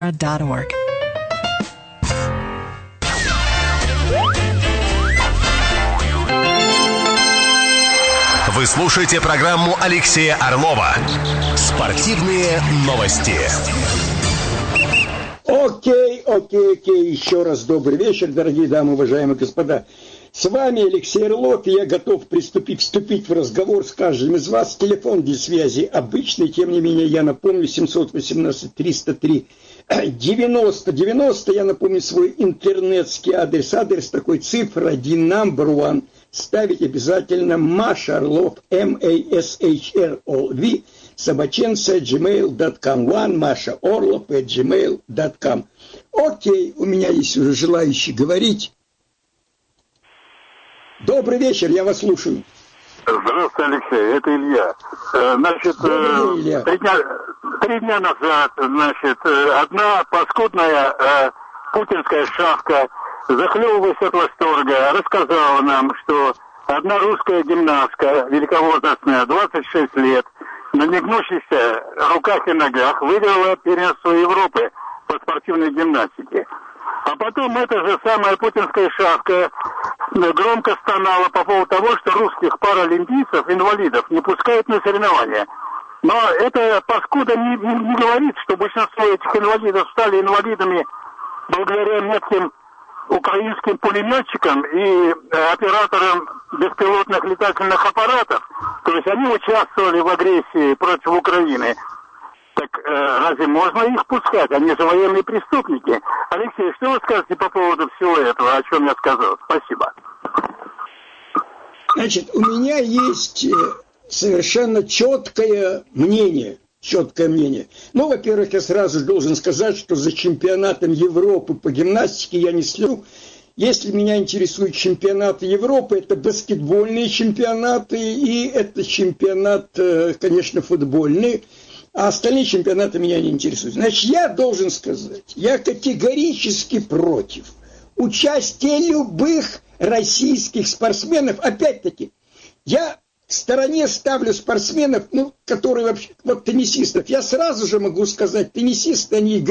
Вы слушаете программу Алексея Орлова «Спортивные новости». Окей. Еще раз добрый вечер, дорогие дамы, уважаемые господа. С вами Алексей Орлов, и я готов вступить в разговор с каждым из вас. Телефон для связи обычный, тем не менее, я напомню, 718-303-90-90. Я напомню свой интернетский адрес такой, цифра 1, number one. Ставить обязательно Маша Орлов, MASHROLV, собаченца, gmail.com, one, Маша Орлов, gmail.com. Окей, у меня есть уже желающие говорить. Добрый вечер, я вас слушаю. Здравствуйте, Алексей, это Илья. Значит, Илья. 3 дня назад, значит, одна паскудная путинская шавка, захлебываясь от восторга, рассказала нам, что одна русская гимнастка, великовозрастная, 26 лет, на негнущихся руках и ногах выиграла первенство Европы по спортивной гимнастике. А потом эта же самая путинская шавка громко стонала по поводу того, что русских паралимпийцев, инвалидов, не пускают на соревнования. Но эта паскуда не говорит, что большинство этих инвалидов стали инвалидами благодаря метким украинским пулеметчикам и операторам беспилотных летательных аппаратов. То есть они участвовали в агрессии против Украины. Так разве можно их пускать? Они же военные преступники. Алексей, что вы скажете по поводу всего этого, о чем я сказал? Спасибо. Значит, у меня есть совершенно четкое мнение. Ну, во-первых, я сразу должен сказать, что за чемпионатом Европы по гимнастике я не слежу. Если меня интересуют чемпионаты Европы, это баскетбольные чемпионаты и это чемпионат, конечно, футбольный. А остальные чемпионаты меня не интересуют. Значит, я должен сказать, я категорически против участия любых российских спортсменов. Опять-таки, я в стороне ставлю спортсменов, которые вообще, вот теннисистов. Я сразу же могу сказать, теннисисты, они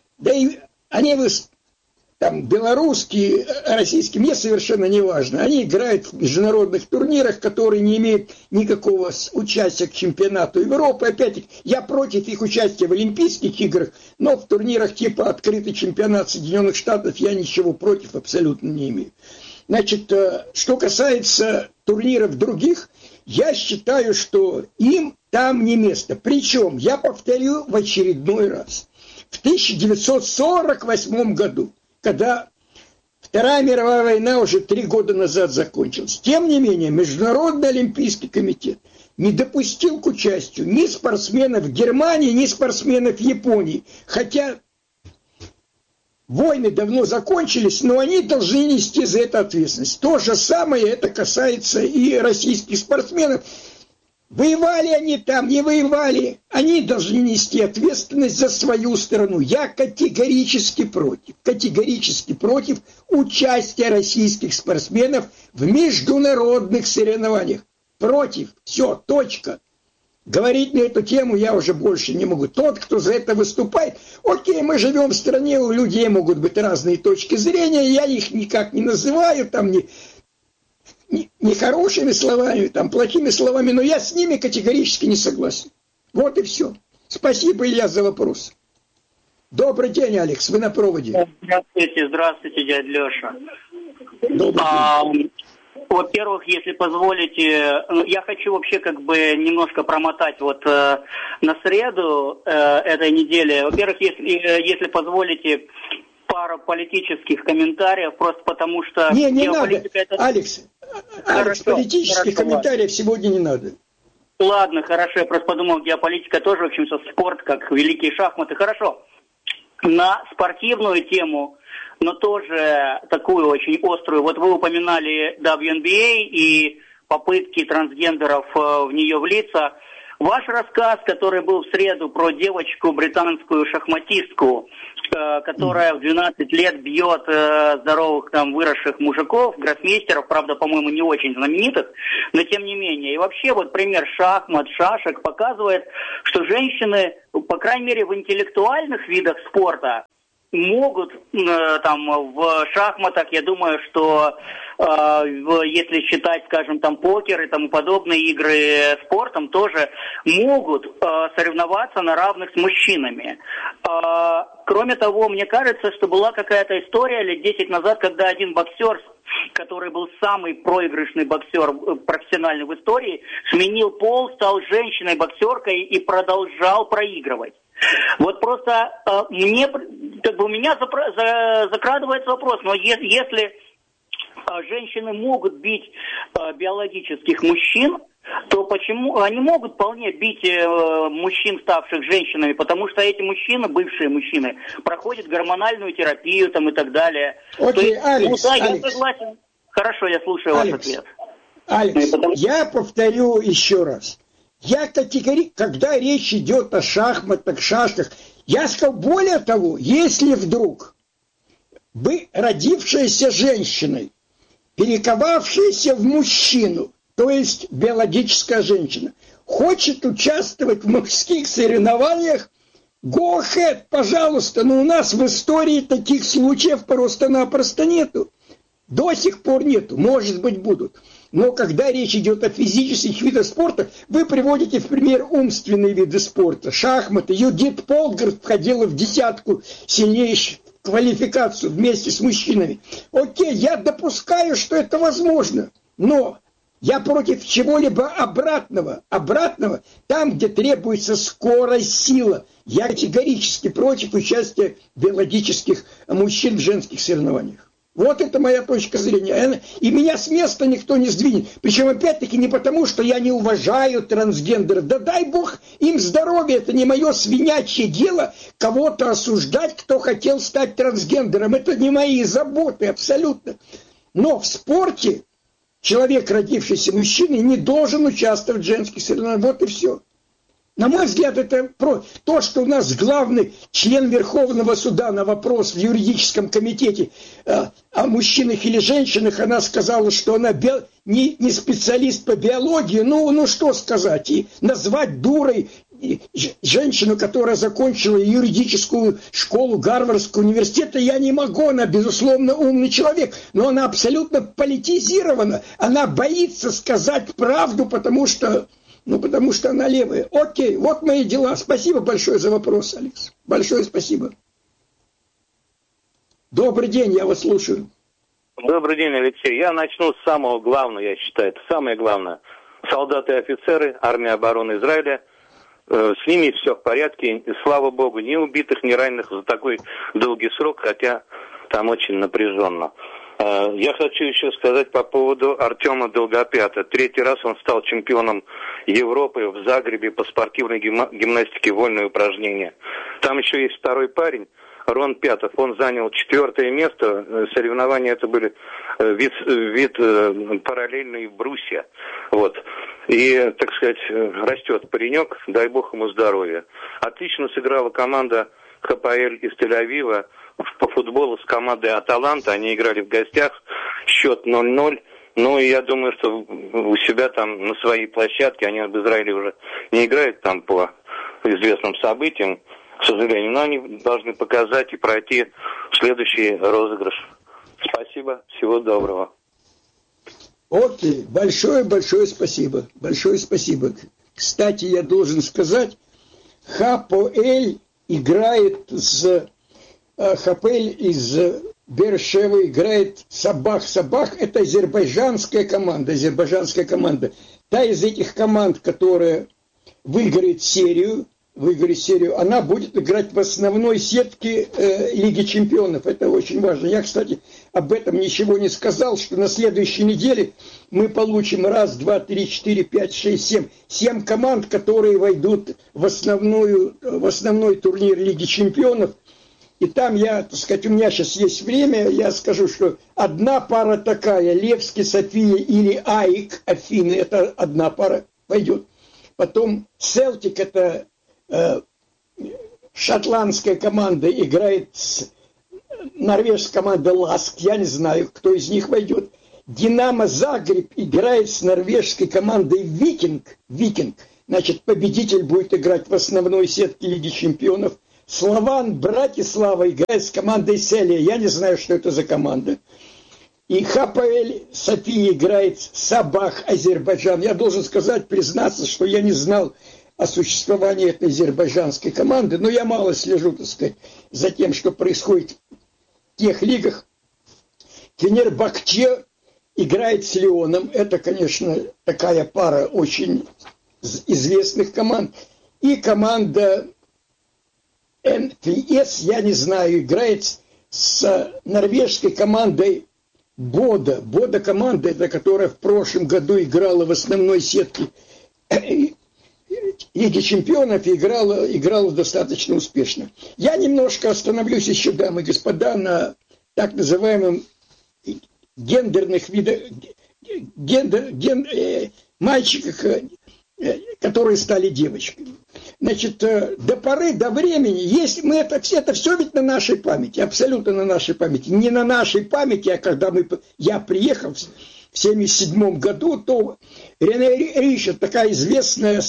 там белорусские, российские, мне совершенно не важно. Они играют в международных турнирах, которые не имеют никакого участия к чемпионату Европы. Опять-таки, я против их участия в Олимпийских играх, но в турнирах типа открытый чемпионат Соединенных Штатов я ничего против абсолютно не имею. Значит, что касается турниров других, я считаю, что им там не место. Причем, я повторю в очередной раз, в 1948 году, когда Вторая мировая война уже 3 года назад закончилась. Тем не менее, Международный олимпийский комитет не допустил к участию ни спортсменов Германии, ни спортсменов Японии. Хотя войны давно закончились, но они должны нести за это ответственность. То же самое это касается и российских спортсменов. Воевали они там, не воевали, они должны нести ответственность за свою страну. Я категорически против участия российских спортсменов в международных соревнованиях. Против. Все, точка. Говорить на эту тему я уже больше не могу. Тот, кто за это выступает, окей, мы живем в стране, у людей могут быть разные точки зрения, я их никак не называю, там не хорошими словами, там, плохими словами, но я с ними категорически не согласен. Вот и все. Спасибо, Илья, за вопрос. Добрый день, Алекс, вы на проводе. Здравствуйте, дядя Леша. Добрый день. Во-первых, если позволите, я хочу вообще немножко промотать на среду этой недели. Во-первых, если позволите, пару политических комментариев, просто потому что... Не надо, Алекс, политических комментариев сегодня не надо. Ладно, хорошо, я просто подумал, геополитика тоже, в общем-то, спорт, как великие шахматы. Хорошо, на спортивную тему, но тоже такую очень острую. Вот вы упоминали WNBA и попытки трансгендеров в нее влиться. Ваш рассказ, который был в среду про девочку, британскую шахматистку, которая в 12 лет бьет здоровых там выросших мужиков, гроссмейстеров, правда, по-моему, не очень знаменитых, но тем не менее. И вообще вот пример шахмат, шашек показывает, что женщины, по крайней мере, в интеллектуальных видах спорта могут там в шахматах, я думаю, что если считать, скажем, там покер и тому подобные игры спортом, тоже могут соревноваться на равных с мужчинами. Кроме того, мне кажется, что была какая-то история лет 10 назад, когда один боксер, который был самый проигрышный боксер профессиональный в истории, сменил пол, стал женщиной-боксеркой и продолжал проигрывать. Вот просто у меня закрадывается вопрос, но если женщины могут бить биологических мужчин, то почему они могут вполне бить мужчин, ставших женщинами, потому что эти мужчины, бывшие мужчины, проходят гормональную терапию там и так далее. Окей, Алекс, я согласен. Хорошо, я слушаю ваш ответ. Алекс, я повторю еще раз. Я категорически, когда речь идет о шахматах, шашках, я сказал, более того, если вдруг вы, родившаяся женщиной, перековавшаяся в мужчину, то есть биологическая женщина, хочет участвовать в мужских соревнованиях, go ahead, пожалуйста, но у нас в истории таких случаев просто-напросто нету. До сих пор нету, может быть, будут. Но когда речь идет о физических видах спорта, вы приводите в пример умственные виды спорта. Шахматы. Юдит Полгард входила в десятку сильнейших квалификацию вместе с мужчинами. Окей, я допускаю, что это возможно. Но я против чего-либо обратного. Обратного, там, где требуется скорость, сила. Я категорически против участия биологических мужчин в женских соревнованиях. Вот это моя точка зрения. И меня с места никто не сдвинет. Причем, опять-таки, не потому, что я не уважаю трансгендеров. Да дай бог им здоровья. Это не мое свинячье дело кого-то осуждать, кто хотел стать трансгендером. Это не мои заботы абсолютно. Но в спорте человек, родившийся мужчиной, не должен участвовать в женских соревнованиях. Вот и все. На мой взгляд, это то, что у нас главный член Верховного суда на вопрос в юридическом комитете о мужчинах или женщинах, она сказала, что она не специалист по биологии. Ну что сказать? И назвать дурой женщину, которая закончила юридическую школу Гарвардского университета, я не могу. Она, безусловно, умный человек, но она абсолютно политизирована. Она боится сказать правду, потому что она левая. Окей, вот мои дела. Спасибо большое за вопрос, Алекс. Большое спасибо. Добрый день, я вас слушаю. Добрый день, Алексей. Я начну с самого главного, я считаю. Это самое главное. Солдаты и офицеры, армия обороны Израиля. С ними все в порядке. И, слава богу, ни убитых, ни раненых за такой долгий срок, хотя там очень напряженно. Я хочу еще сказать по поводу Артема Долгопята. 3-й раз он стал чемпионом Европы в Загребе по спортивной гимнастике вольные упражнения. Там еще есть второй парень, Рон Пятов. Он занял 4-е место. Соревнования это были вид параллельный брусья. Вот. И, так сказать, растет паренек, дай бог ему здоровья. Отлично сыграла команда ХПЛ из Тель-Авива по футболу с командой Аталанта. Они играли в гостях, счет 0-0. Ну, и я думаю, что у себя там на своей площадке, они в Израиле уже не играют там по известным событиям, к сожалению, но они должны показать и пройти в следующий розыгрыш. Спасибо, всего доброго. Окей, большое спасибо. Большое спасибо. Кстати, я должен сказать, ХПЛ играет Хапель из Бершевы играет Сабах. Сабах – это азербайджанская команда. Та из этих команд, которая выиграет серию, она будет играть в основной сетке Лиги Чемпионов. Это очень важно. Я, кстати, об этом ничего не сказал, что на следующей неделе мы получим 1, 2, 3, 4, 5, 6, 7. 7 команд, которые войдут в основной турнир Лиги Чемпионов. И там у меня сейчас есть время, я скажу, что одна пара такая, Левски, София или АИК, Афины, это одна пара пойдет. Потом Селтик, это шотландская команда играет с норвежской командой Ласк, я не знаю, кто из них войдет. Динамо Загреб играет с норвежской командой Викинг. Значит, победитель будет играть в основной сетке Лиги Чемпионов. Слован Братислава играет с командой Селия. Я не знаю, что это за команда. И ХПЛ София играет с Сабах Азербайджан. Я должен сказать, признаться, что я не знал о существовании этой азербайджанской команды, но я мало слежу, так сказать, за тем, что происходит в тех лигах. Фенербахче играет с Лионом. Это, конечно, такая пара очень известных команд. И команда НФС, я не знаю, играет с норвежской командой Бода. Бода команда, это которая в прошлом году играла в основной сетке Лиги Чемпионов и играла достаточно успешно. Я немножко остановлюсь еще, дамы и господа, на так называемом гендерных видах, мальчиках, которые стали девочками. Значит, до поры, до времени, если мы это все ведь на нашей памяти, абсолютно на нашей памяти. Не на нашей памяти, а когда я приехал в 1977 году, то Рене Ришер, такая известная,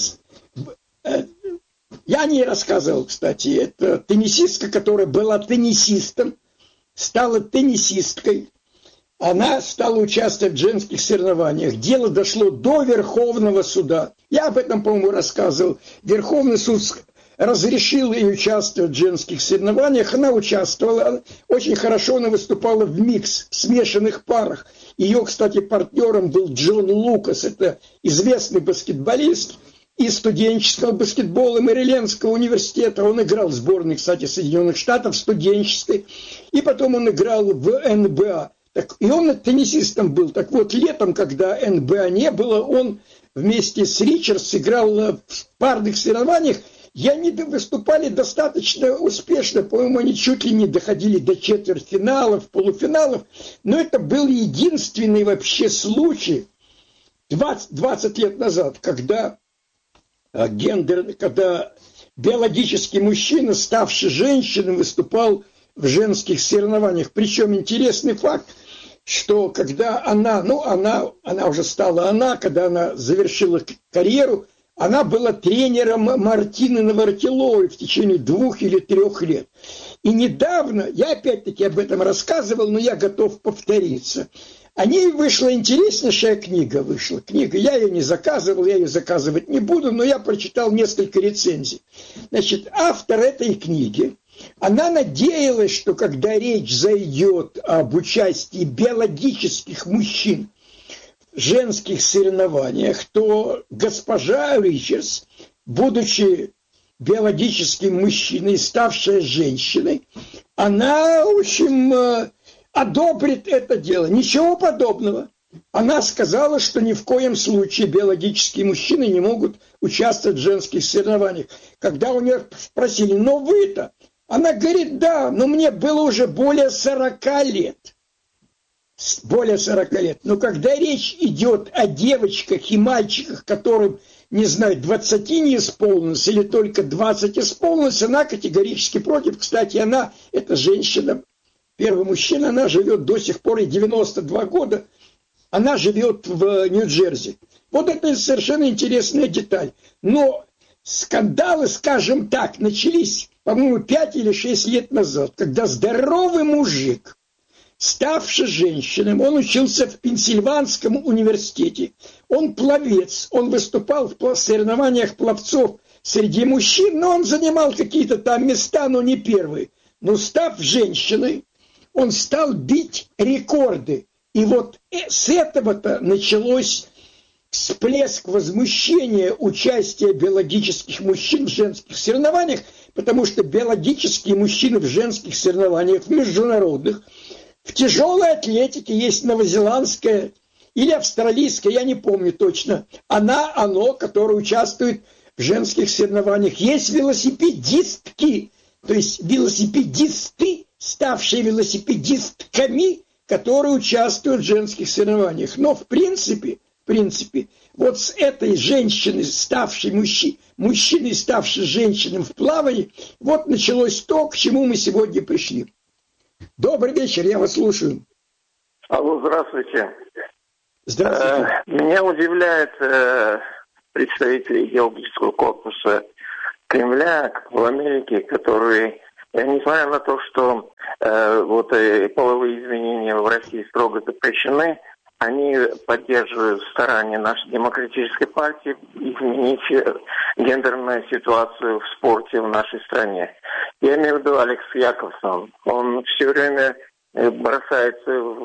я о ней рассказывал, кстати, это теннисистка, которая была теннисистом, стала теннисисткой. Она стала участвовать в женских соревнованиях. Дело дошло до Верховного суда. Я об этом, по-моему, рассказывал. Верховный суд разрешил ей участвовать в женских соревнованиях. Она участвовала. Очень хорошо она выступала в микс, в смешанных парах. Ее, кстати, партнером был Джон Лукас. Это известный баскетболист из студенческого баскетбола Мэрилендского университета. Он играл в сборной, кстати, Соединенных Штатов, студенческой. И потом он играл в НБА. Так, и он теннисистом был. Так вот, летом, когда НБА не было, он вместе с Ричардс играл в парных соревнованиях. И они выступали достаточно успешно. По-моему, они чуть ли не доходили до четвертьфиналов, полуфиналов. Но это был единственный вообще случай 20 лет назад, когда биологический мужчина, ставший женщиной, выступал в женских соревнованиях. Причем интересный факт, что когда она уже стала когда она завершила карьеру, она была тренером Мартины Навратиловой в течение 2 или 3 лет. И недавно, я опять-таки об этом рассказывал, но я готов повториться. О ней вышла интереснейшая книга. Я ее не заказывал, я ее заказывать не буду, но я прочитал несколько рецензий. Значит, автор этой книги, она надеялась, что когда речь зайдет об участии биологических мужчин в женских соревнованиях, то госпожа Ричардс, будучи биологическим мужчиной, ставшая женщиной, она, в общем, одобрит это дело. Ничего подобного. Она сказала, что ни в коем случае биологические мужчины не могут участвовать в женских соревнованиях. Когда у нее спросили, но вы-то? Она говорит, да, но мне было уже более 40 лет. Более 40 лет. Но когда речь идет о девочках и мальчиках, которым, не знаю, 20 не исполнилось или только 20 исполнилось, она категорически против. Кстати, она, эта женщина, первый мужчина, она живет до сих пор, и 92 года, она живет в Нью-Джерси. Вот это совершенно интересная деталь. Но скандалы, скажем так, начались, по-моему, 5 или 6 лет назад, когда здоровый мужик, ставший женщиной, он учился в Пенсильванском университете, он пловец, он выступал в соревнованиях пловцов среди мужчин, но он занимал какие-то там места, но не первые. Но став женщиной, он стал бить рекорды. И вот с этого-то началось всплеск возмущения участия биологических мужчин в женских соревнованиях, потому что биологические мужчины в женских соревнованиях, в международных, в тяжелой атлетике есть новозеландская или австралийская, я не помню точно, оно, которое участвует в женских соревнованиях. Есть велосипедистки, то есть велосипедисты, ставшие велосипедистками, которые участвуют в женских соревнованиях. Но, в принципе, в принципе, вот с этой женщины, ставшей мужчиной, ставшей женщиной в плавании, вот началось то, к чему мы сегодня пришли. Добрый вечер, я вас слушаю. Алло, здравствуйте. Здравствуйте. Меня удивляет представители идеологического корпуса Кремля в Америке, которые, несмотря на то, что половые изменения в России строго запрещены, они поддерживают старания нашей демократической партии изменить гендерную ситуацию в спорте в нашей стране. Я имею в виду Алекс Якобсон. Он все время бросается в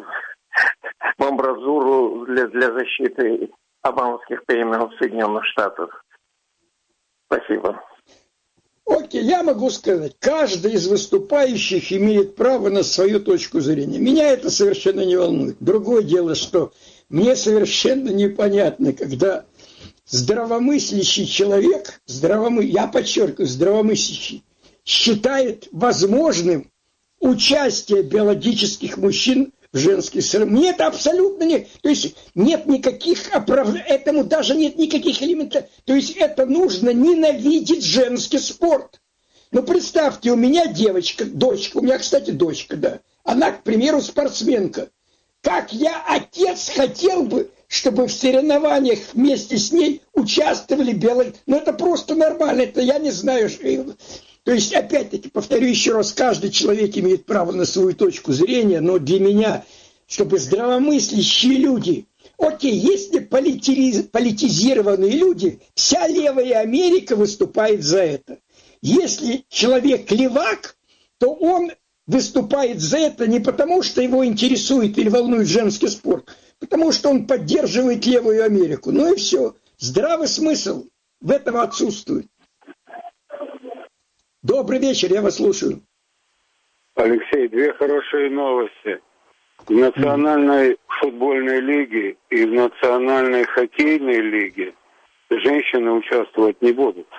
амбразуру для защиты обамовских перемен в Соединенных Штатах. Спасибо. Окей, я могу сказать, каждый из выступающих имеет право на свою точку зрения. Меня это совершенно не волнует. Другое дело, что мне совершенно непонятно, когда здравомыслящий человек, я подчеркиваю, здравомыслящий, считает возможным участие биологических мужчин в женских соревнованиях. Мне это абсолютно не... То есть нет никаких этому даже нет никаких элементов. То есть это нужно ненавидеть женский спорт. Ну, представьте, у меня дочка, у меня, кстати, дочка, да. Она, к примеру, спортсменка. Как я, отец, хотел бы, чтобы в соревнованиях вместе с ней участвовали биологические... Ну, это просто нормально, это я не знаю... То есть, опять-таки, повторю еще раз, каждый человек имеет право на свою точку зрения, но для меня, чтобы здравомыслящие люди, окей, если политизированные люди, вся левая Америка выступает за это. Если человек левак, то он выступает за это не потому, что его интересует или волнует женский спорт, потому что он поддерживает левую Америку. Ну и все. Здравый смысл в этом отсутствует. Добрый вечер, я вас слушаю. Алексей, две хорошие новости. В Национальной футбольной лиге и в Национальной хоккейной лиге женщины участвовать не будут.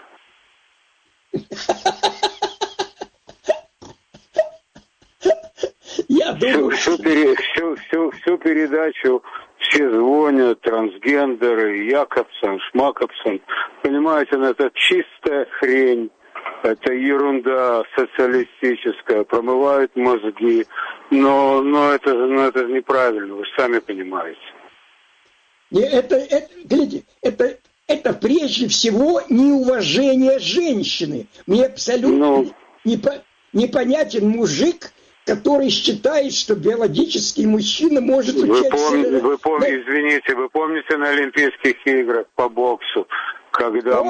Я думаю, всю передачу все звонят, трансгендеры, Якобсон, Шмакобсон. Понимаете, это чистая хрень. Это ерунда социалистическая, промывают мозги, но это неправильно, вы сами понимаете. Это прежде всего неуважение женщины. Мне абсолютно непонятен мужик, который считает, что биологический мужчина может участвовать. Вы помните на Олимпийских играх по боксу, когда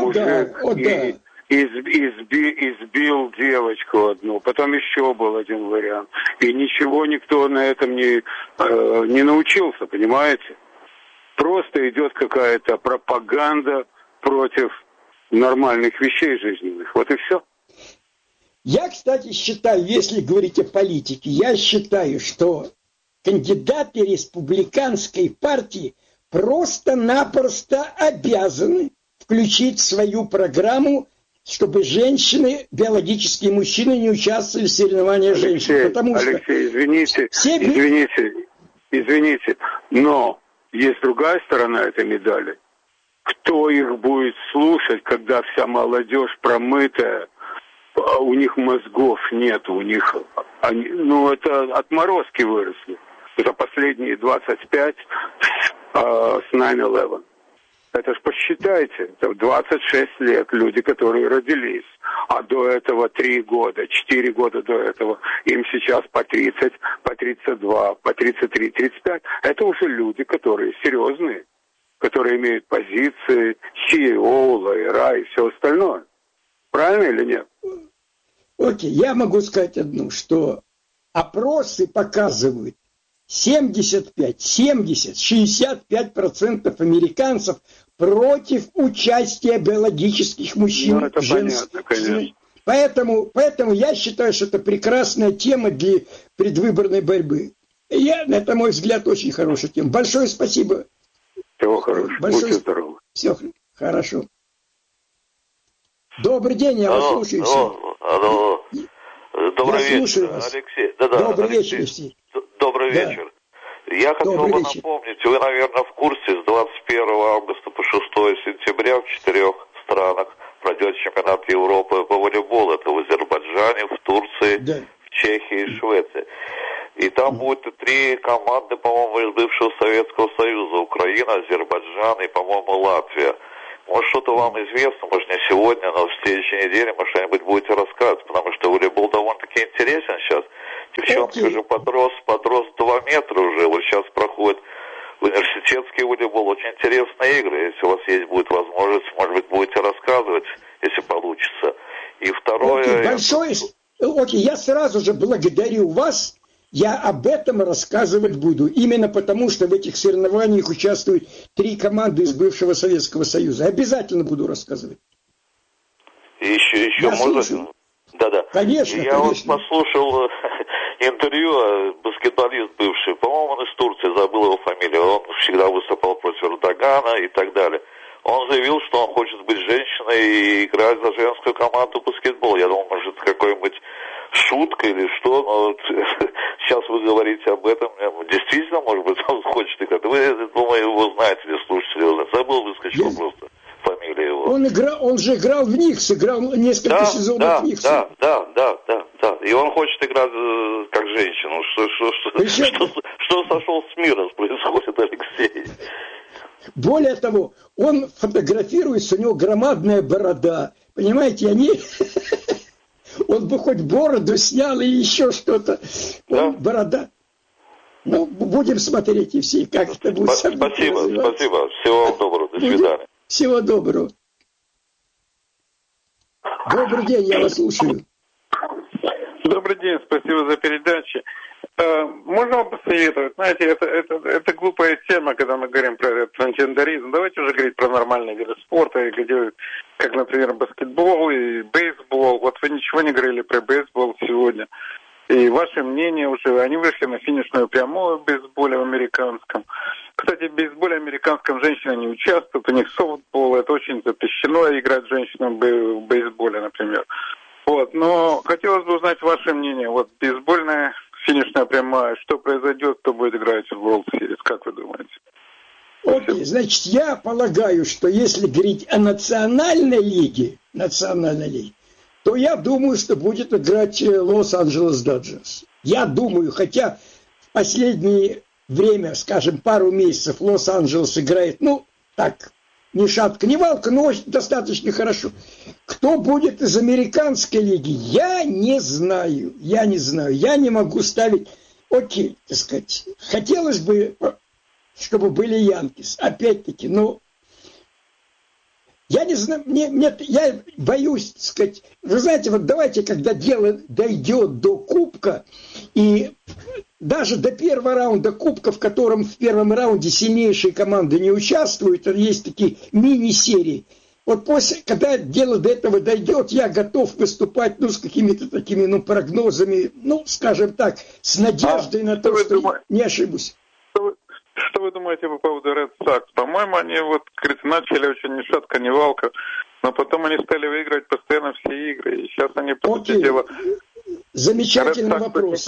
избил девочку одну, потом еще был один вариант. И ничего никто на этом не научился, понимаете? Просто идет какая-то пропаганда против нормальных вещей жизненных. Вот и все. Я, кстати, считаю, если говорить о политике, я считаю, что кандидаты республиканской партии просто-напросто обязаны включить в свою программу, чтобы женщины, биологические мужчины не участвовали в соревнованиях женщин. Алексей, извините, но есть другая сторона этой медали. Кто их будет слушать, когда вся молодежь промытая, у них мозгов нет, это отморозки выросли. Это последние 25 с 9/11. Это ж посчитайте, это 26 лет люди, которые родились, а до этого 3 года, 4 года до этого, им сейчас по 30, по 32, по 33, 35. Это уже люди, которые серьезные, которые имеют позиции, CEO, лайера и все остальное. Правильно или нет? Окей, я могу сказать одно, что опросы показывают, 75, 70, 65% американцев против участия биологических мужчин. Ну, это понятно, конечно. Поэтому я считаю, что это прекрасная тема для предвыборной борьбы. Это, мой взгляд, очень хорошая тема. Большое спасибо. Всего хорошего. Будьте здоровы. Все хорошо. Добрый день, я вас слушаю. Добрый вечер, Алексей. Добрый вечер, Алексей. Добрый вечер. Я хотел бы напомнить, вы, наверное, в курсе, с 21 августа по 6 сентября в 4 странах пройдет чемпионат Европы по волейболу. Это в Азербайджане, в Турции, в Чехии и Швеции. И там будет 3 команды, по-моему, из бывшего Советского Союза. Украина, Азербайджан и, по-моему, Латвия. Может, что-то вам известно, может, не сегодня, но в следующей неделе, может, что-нибудь будете рассказывать, потому что волейбол довольно-таки интересен сейчас. Девчонка же подрос 2 метра уже, вот сейчас проходит университетский волейбол, очень интересные игры. Если у вас будет возможность, может быть, будете рассказывать, если получится. И второе... Я сразу же благодарю вас. Я об этом рассказывать буду. Именно потому, что в этих соревнованиях участвуют 3 команды из бывшего Советского Союза. Обязательно буду рассказывать. И еще можно? Да. Конечно, Я вот послушал интервью, баскетболист бывший, по-моему, он из Турции, забыл его фамилию. Он всегда выступал против Эрдогана и так далее. Он заявил, что он хочет быть женщиной и играть за женскую команду баскетбол. Я думал, может, какой-нибудь шутка или что, но сейчас вы говорите об этом. Действительно, может быть, он хочет играть. Вы, думаю, его знаете, или слушатели. Забыл, выскочил просто фамилия его. Он же играл в них, сыграл несколько сезонов в них. Да. И он хочет играть как женщину. Что сошел с мира происходит, Алексей? Более того, он фотографируется, у него громадная борода. Понимаете, он бы хоть бороду снял или еще что-то. Борода. Ну, будем смотреть, и все, как это будет. Спасибо. Всего вам доброго. До свидания. Всего доброго. Добрый день, я вас слушаю. Добрый день, спасибо за передачу. Можно вам посоветовать? Знаете, это глупая тема, когда мы говорим про трансгендеризм. Давайте уже говорить про нормальные виды спорта, где, как, например, баскетбол и бейсбол. Вот вы ничего не говорили про бейсбол сегодня. И ваше мнение уже, они вышли на финишную прямую в бейсболе в американском. Кстати, в бейсболе американском женщины не участвуют, у них софтбол, это очень запрещено играть женщинам в бейсболе, например. Вот, но хотелось бы узнать ваше мнение. Вот бейсбольная финишная прямая, что произойдет, кто будет играть в World Series, как вы думаете? Окей, значит, я полагаю, что если говорить о национальной лиге, то я думаю, что будет играть Лос-Анджелес Доджерс. Я думаю, хотя в последнее время, скажем, пару месяцев Лос-Анджелес играет, ни шатка, ни валка, но достаточно хорошо. Кто будет из американской лиги, я не знаю. Я не могу ставить. Окей, так сказать. Хотелось бы, чтобы были Янкис. Опять-таки, я не знаю, я боюсь, так сказать, вы знаете, вот давайте, когда дело дойдет до кубка, и даже до первого раунда кубка, в котором в первом раунде сильнейшие команды не участвуют, есть такие мини-серии. Вот когда дело до этого дойдет, я готов выступать, с какими-то такими, прогнозами, скажем так, с надеждой на то, что не ошибусь. Что вы думаете по поводу Red Sox? По-моему, они начали очень ни шатка, ни валка, но потом они стали выигрывать постоянно все игры, и сейчас они, по сути дела... Замечательный вопрос.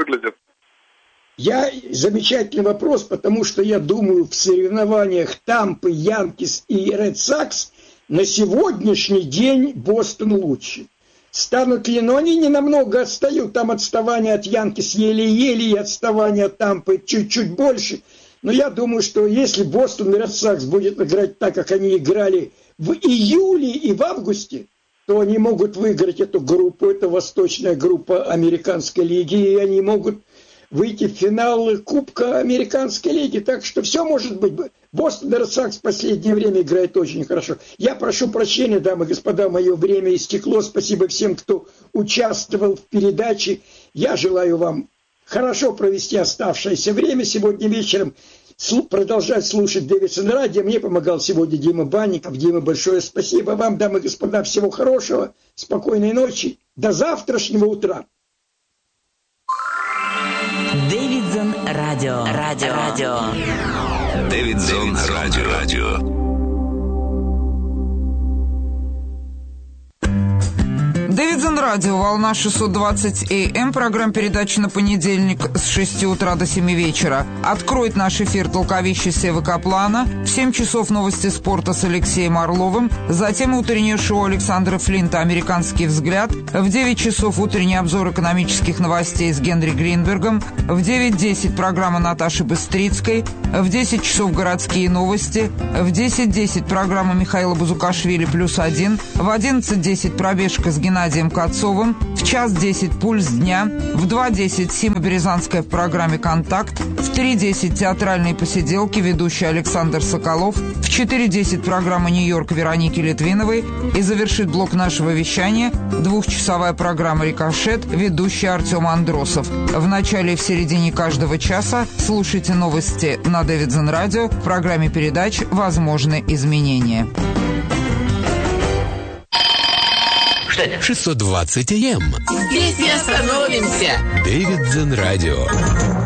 Замечательный вопрос, потому что я думаю, в соревнованиях Тампы, Янкис и Red Sox на сегодняшний день Бостон лучше. Станут ли, но они не намного отстают, там отставание от Янкис еле-еле, и отставание от Тампы чуть-чуть больше. Но я думаю, что если Бостон и Ред Сокс будет играть так, как они играли в июле и в августе, то они могут выиграть эту группу, это восточная группа американской лиги, и они могут выйти в финал Кубка американской лиги. Так что все может быть. Бостон и Ред Сокс в последнее время играет очень хорошо. Я прошу прощения, дамы и господа, мое время истекло. Спасибо всем, кто участвовал в передаче. Я желаю вам хорошо провести оставшееся время сегодня вечером, продолжать слушать Дэвидсон радио. Мне помогал сегодня Дима Банников. Дима, большое спасибо вам, дамы и господа. Всего хорошего, спокойной ночи. До завтрашнего утра. Дэвидсон радио. Дэвидсон радио. Дэвидсон радио, волна 620 АМ, программа передачи на понедельник с 6 утра до 7 вечера. Откроет наш эфир толковище Севы Каплана, в 7 часов новости спорта с Алексеем Орловым, затем утреннее шоу Александра Флинта «Американский взгляд», в 9 часов утренний обзор экономических новостей с Генри Гринбергом, в 9:10 программа Наташи Быстрицкой, в 10 часов городские новости, в 10:10 программа Михаила Бузукашвили «+1», в 11:10 пробежка с Геннадием Кацовым, в 1:10 «Пульс дня», в 2:10 Сима Березанская в программе «Контакт», в 3:10 театральные посиделки, ведущий Александр Соколов, в 4:10 программа «Нью-Йорк» Вероники Литвиновой и завершит блок нашего вещания двухчасовая программа «Рикошет», ведущий Артем Андросов. В начале и в середине каждого часа слушайте новости на Дэвидсон радио в программе передач «Возможны изменения». 620 АМ. Здесь не остановимся. Дэвидсон радио.